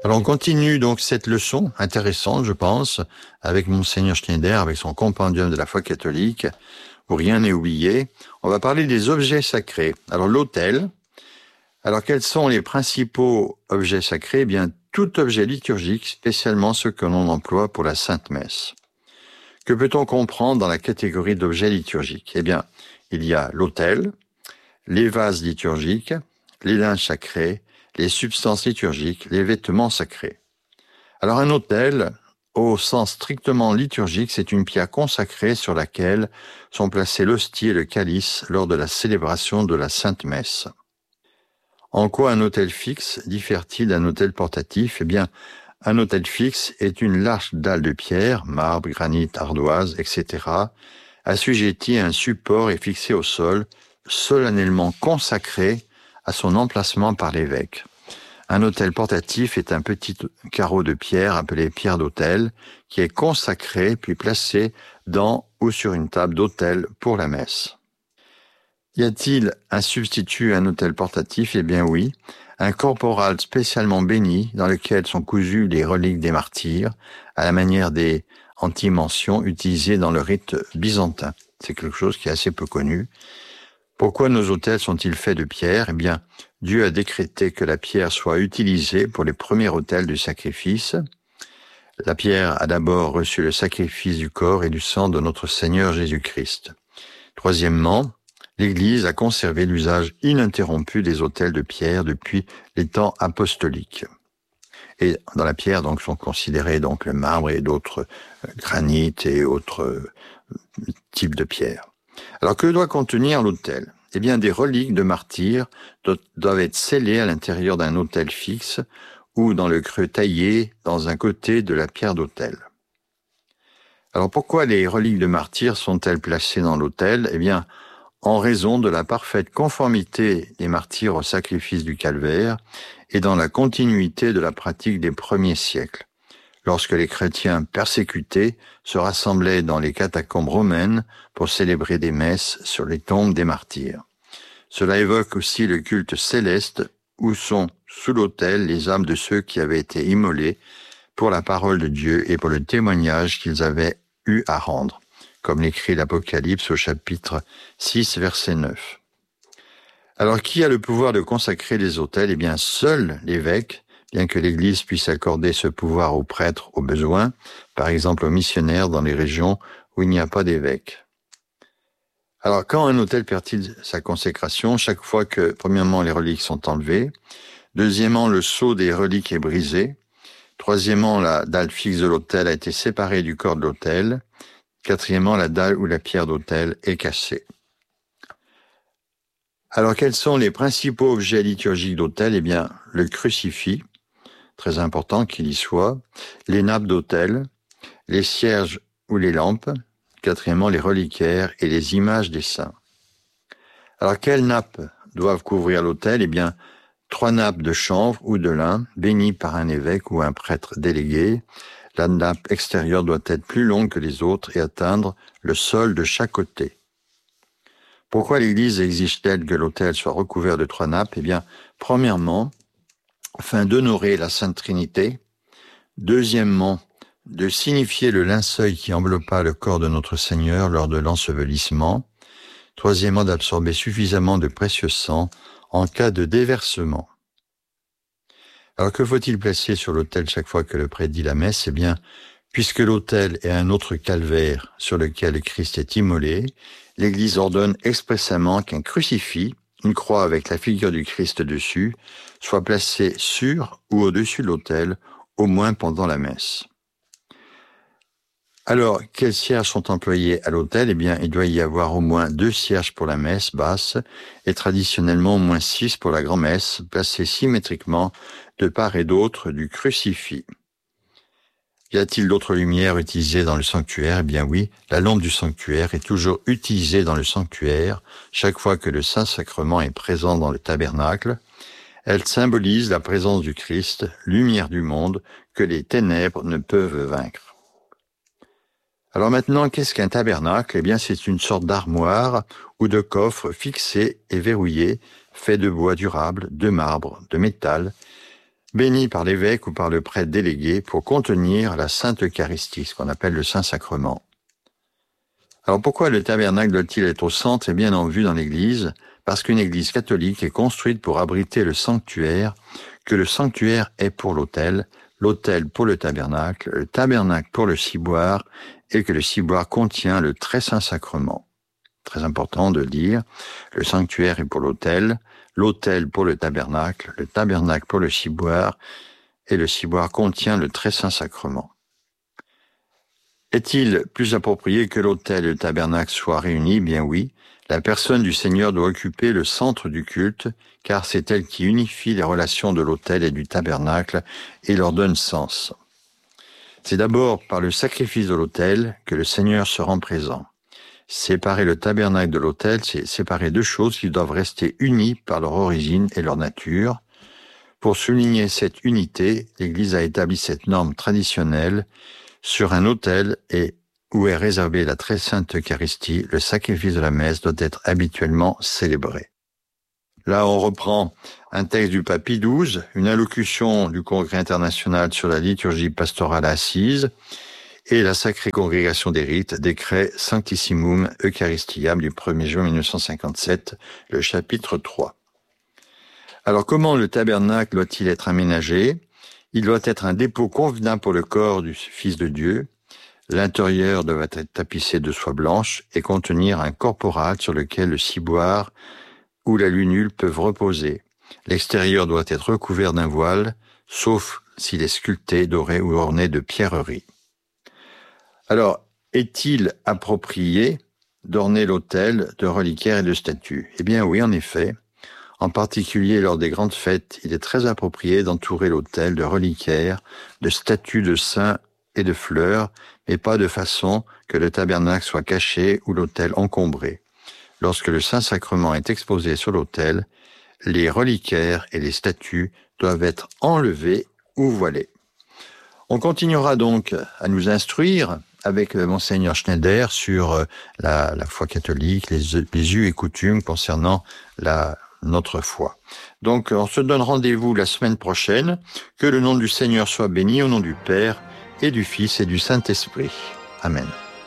Alors on continue donc cette leçon intéressante, je pense, avec Monseigneur Schneider, avec son compendium de la foi catholique, où rien n'est oublié. On va parler des objets sacrés. Alors l'autel. Alors quels sont les principaux objets sacrés? Eh bien, tout objet liturgique, spécialement ceux que l'on emploie pour la Sainte Messe. Que peut-on comprendre dans la catégorie d'objets liturgiques? Eh bien, il y a l'autel, les vases liturgiques, les linges sacrés, les substances liturgiques, les vêtements sacrés. Alors un autel, au sens strictement liturgique, c'est une pierre consacrée sur laquelle sont placés l'hostie et le calice lors de la célébration de la Sainte Messe. En quoi un autel fixe diffère-t-il d'un autel portatif? Eh bien, un autel fixe est une large dalle de pierre, marbre, granit, ardoise, etc., assujettie à un support et fixée au sol, solennellement consacré à son emplacement par l'évêque. Un autel portatif est un petit carreau de pierre appelé pierre d'autel qui est consacré puis placé dans ou sur une table d'autel pour la messe. Y a-t-il un substitut à un autel portatif? Eh bien oui, un corporal spécialement béni dans lequel sont cousues les reliques des martyrs à la manière des antimensions utilisées dans le rite byzantin. C'est quelque chose qui est assez peu connu. Pourquoi nos autels sont-ils faits de pierre? Eh bien, Dieu a décrété que la pierre soit utilisée pour les premiers autels du sacrifice. La pierre a d'abord reçu le sacrifice du corps et du sang de notre Seigneur Jésus-Christ. Troisièmement, l'Église a conservé l'usage ininterrompu des autels de pierre depuis les temps apostoliques. Et dans la pierre, donc, sont considérés donc le marbre et d'autres granites et autres types de pierres. Alors, que doit contenir l'autel? Eh bien, des reliques de martyrs doivent être scellées à l'intérieur d'un autel fixe ou dans le creux taillé dans un côté de la pierre d'autel. Alors, pourquoi les reliques de martyrs sont-elles placées dans l'autel? Eh bien, en raison de la parfaite conformité des martyrs au sacrifice du calvaire et dans la continuité de la pratique des premiers siècles, lorsque les chrétiens persécutés se rassemblaient dans les catacombes romaines pour célébrer des messes sur les tombes des martyrs. Cela évoque aussi le culte céleste où sont sous l'autel les âmes de ceux qui avaient été immolés pour la parole de Dieu et pour le témoignage qu'ils avaient eu à rendre, comme l'écrit l'Apocalypse au chapitre 6, verset 9. Alors, qui a le pouvoir de consacrer les autels? Eh bien, seul l'évêque, bien que l'Église puisse accorder ce pouvoir aux prêtres au besoin, par exemple aux missionnaires dans les régions où il n'y a pas d'évêque. Alors, quand un autel perd-il sa consécration? Chaque fois que, premièrement, les reliques sont enlevées, deuxièmement, le sceau des reliques est brisé, troisièmement, la dalle fixe de l'autel a été séparée du corps de l'autel, quatrièmement, la dalle ou la pierre d'autel est cassée. Alors, quels sont les principaux objets liturgiques d'autel? Eh bien, le crucifix, très important qu'il y soit, les nappes d'autel, les cierges ou les lampes, quatrièmement, les reliquaires et les images des saints. Alors, quelles nappes doivent couvrir l'autel? Eh bien, 3 nappes de chanvre ou de lin, bénies par un évêque ou un prêtre délégué. La nappe extérieure doit être plus longue que les autres et atteindre le sol de chaque côté. Pourquoi l'Église exige-t-elle que l'autel soit recouvert de 3 nappes? Eh bien, premièrement, afin d'honorer la Sainte Trinité. Deuxièmement, de signifier le linceul qui enveloppa le corps de notre Seigneur lors de l'ensevelissement. Troisièmement, d'absorber suffisamment de précieux sang en cas de déversement. Alors, que faut-il placer sur l'autel chaque fois que le prêtre dit la messe? Eh bien, puisque l'autel est un autre calvaire sur lequel le Christ est immolé, l'Église ordonne expressément qu'un crucifix, une croix avec la figure du Christ dessus, soit placé sur ou au-dessus de l'autel, au moins pendant la messe. Alors, quels cierges sont employés à l'autel? Eh bien, il doit y avoir au moins 2 cierges pour la messe basse et traditionnellement au moins 6 pour la grand-messe, placés symétriquement de part et d'autre du crucifix. Y a-t-il d'autres lumières utilisées dans le sanctuaire? Eh bien oui, la lampe du sanctuaire est toujours utilisée dans le sanctuaire chaque fois que le Saint-Sacrement est présent dans le tabernacle. Elle symbolise la présence du Christ, lumière du monde, que les ténèbres ne peuvent vaincre. Alors maintenant, qu'est-ce qu'un tabernacle? Eh bien, c'est une sorte d'armoire ou de coffre fixé et verrouillé, fait de bois durable, de marbre, de métal, béni par l'évêque ou par le prêtre délégué pour contenir la Sainte Eucharistie, ce qu'on appelle le Saint-Sacrement. Alors pourquoi le tabernacle doit-il être au centre et bien en vue dans l'Église ? Parce qu'une Église catholique est construite pour abriter le sanctuaire, que le sanctuaire est pour l'autel pour le tabernacle pour le ciboire, et que le ciboire contient le très saint sacrement. Très important de dire, le sanctuaire est pour l'autel pour le tabernacle pour le ciboire, et le ciboire contient le très saint sacrement. Est-il plus approprié que l'autel et le tabernacle soient réunis ? Bien oui. La personne du Seigneur doit occuper le centre du culte, car c'est elle qui unifie les relations de l'autel et du tabernacle et leur donne sens. C'est d'abord par le sacrifice de l'autel que le Seigneur se rend présent. Séparer le tabernacle de l'autel, c'est séparer deux choses qui doivent rester unies par leur origine et leur nature. Pour souligner cette unité, l'Église a établi cette norme traditionnelle. Sur un autel où est réservée la très sainte Eucharistie, le sacrifice de la messe doit être habituellement célébré. Là, on reprend un texte du pape Pie XII, une allocution du Congrès international sur la liturgie pastorale assise et la Sacrée Congrégation des Rites, décret Sanctissimum Eucharistiam du 1er juin 1957, le chapitre 3. Alors, comment le tabernacle doit-il être aménagé ? Il doit être un dépôt convenable pour le corps du Fils de Dieu. L'intérieur doit être tapissé de soie blanche et contenir un corporal sur lequel le ciboire ou la lunule peuvent reposer. L'extérieur doit être recouvert d'un voile, sauf s'il est sculpté, doré ou orné de pierreries. Alors, est-il approprié d'orner l'autel de reliquaires et de statues ? Eh bien oui, en effet. En particulier lors des grandes fêtes, il est très approprié d'entourer l'autel de reliquaires, de statues de saints et de fleurs, mais pas de façon que le tabernacle soit caché ou l'autel encombré. Lorsque le Saint-Sacrement est exposé sur l'autel, les reliquaires et les statues doivent être enlevés ou voilés. On continuera donc à nous instruire avec Monseigneur Schneider sur la foi catholique, les us et coutumes concernant notre foi. Donc, on se donne rendez-vous la semaine prochaine. Que le nom du Seigneur soit béni au nom du Père et du Fils et du Saint-Esprit. Amen.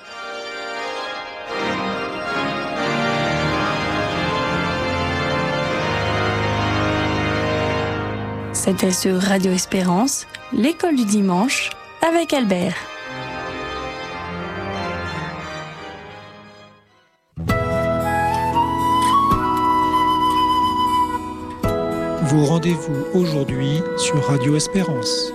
C'était sur Radio Espérance, l'école du dimanche, avec Albert. Vos rendez-vous aujourd'hui sur Radio Espérance.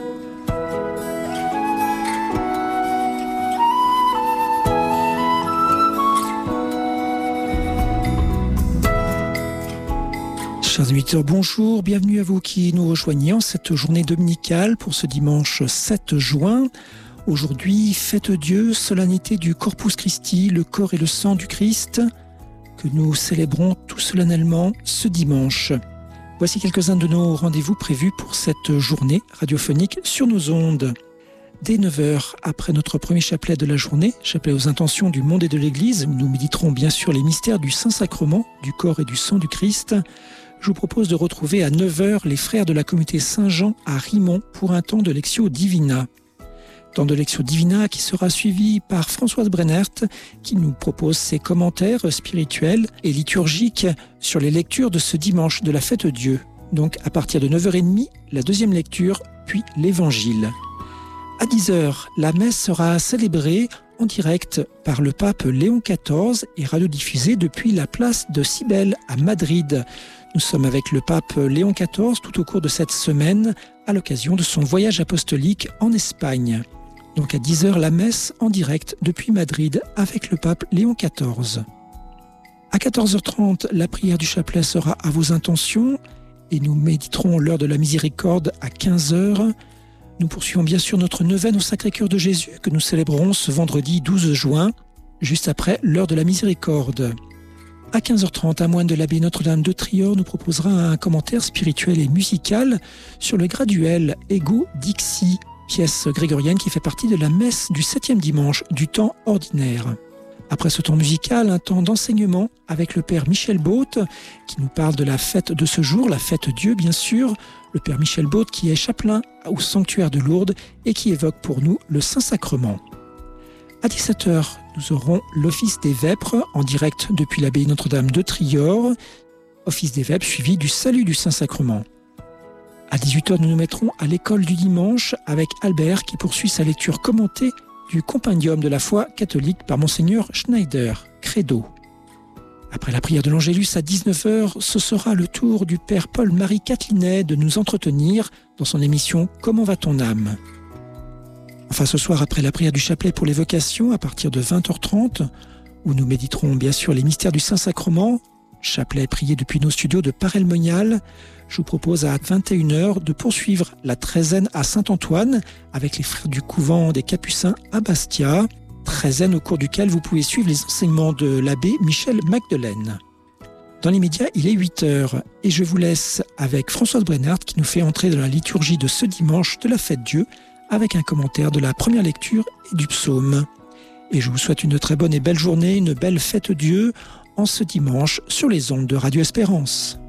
Chers auditeurs, bonjour, bienvenue à vous qui nous rejoignez en cette journée dominicale pour ce dimanche 7 juin. Aujourd'hui, fête Dieu, solennité du Corpus Christi, le corps et le sang du Christ, que nous célébrons tout solennellement ce dimanche. Voici quelques-uns de nos rendez-vous prévus pour cette journée radiophonique sur nos ondes. Dès 9h, après notre premier chapelet de la journée, chapelet aux intentions du monde et de l'Église, où nous méditerons bien sûr les mystères du Saint-Sacrement, du corps et du sang du Christ, je vous propose de retrouver à 9h les frères de la communauté Saint-Jean à Rimont pour un temps de Lectio Divina. Temps de Lectio Divina qui sera suivi par Françoise Brennert qui nous propose ses commentaires spirituels et liturgiques sur les lectures de ce dimanche de la fête Dieu. Donc à partir de 9h30, la deuxième lecture, puis l'Évangile. À 10h, la messe sera célébrée en direct par le pape Léon XIV et radiodiffusée depuis la place de Cybèle à Madrid. Nous sommes avec le pape Léon XIV tout au cours de cette semaine à l'occasion de son voyage apostolique en Espagne. Donc à 10h, la messe en direct depuis Madrid avec le pape Léon XIV. À 14h30, la prière du chapelet sera à vos intentions et nous méditerons l'heure de la miséricorde à 15h. Nous poursuivons bien sûr notre neuvaine au Sacré-Cœur de Jésus que nous célébrerons ce vendredi 12 juin, juste après l'heure de la miséricorde. À 15h30, un moine de l'abbaye Notre-Dame de Trior nous proposera un commentaire spirituel et musical sur le graduel Ego Dixi, pièce grégorienne qui fait partie de la messe du 7e dimanche du temps ordinaire. Après ce temps musical, un temps d'enseignement avec le père Michel Botte qui nous parle de la fête de ce jour, la fête Dieu bien sûr, le Père Michel Baud qui est chapelain au sanctuaire de Lourdes et qui évoque pour nous le Saint-Sacrement. À 17h, nous aurons l'Office des Vêpres en direct depuis l'abbaye Notre-Dame de Trior, Office des Vêpres suivi du Salut du Saint-Sacrement. À 18h, nous nous mettrons à l'école du dimanche avec Albert qui poursuit sa lecture commentée du Compendium de la foi catholique par Monseigneur Schneider, Credo. Après la prière de l'Angélus à 19h, ce sera le tour du Père Paul-Marie Catelinet de nous entretenir dans son émission « Comment va ton âme ?» Enfin, ce soir, après la prière du chapelet pour les vocations, à partir de 20h30, où nous méditerons bien sûr les mystères du Saint-Sacrement, chapelet prié depuis nos studios de Paray-le-Monial, je vous propose à 21h de poursuivre la treizaine à Saint-Antoine avec les frères du couvent des Capucins à Bastia, treizaine au cours duquel vous pouvez suivre les enseignements de l'abbé Michel Magdelaine. Dans l'immédiat, il est 8h et je vous laisse avec Françoise Brennert qui nous fait entrer dans la liturgie de ce dimanche de la Fête Dieu avec un commentaire de la première lecture et du psaume. Et je vous souhaite une très bonne et belle journée, une belle Fête Dieu en ce dimanche sur les ondes de Radio Espérance.